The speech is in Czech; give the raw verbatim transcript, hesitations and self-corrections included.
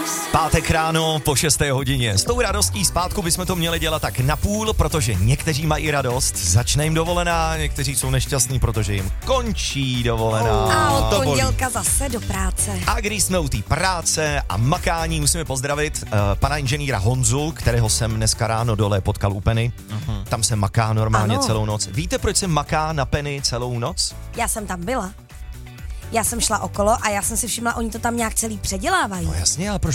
Pátek ráno po šesté hodině. S tou radostí zpátku bychom to měli dělat tak na půl, protože někteří mají radost, začne jim dovolená, někteří jsou nešťastní, protože jim končí dovolená. A od To bolí. pondělka zase do práce. A když jsme u té práce a makání, musíme pozdravit uh, pana inženýra Honzu, kterého jsem dneska ráno dole potkal u Penny. Uh-huh. Tam se maká normálně Ano. celou noc. Víte, proč se maká na Penny celou noc? Já jsem tam byla. Já jsem šla okolo a já jsem si všimla, oni to tam nějak celý předělávají. No jasně, ale proč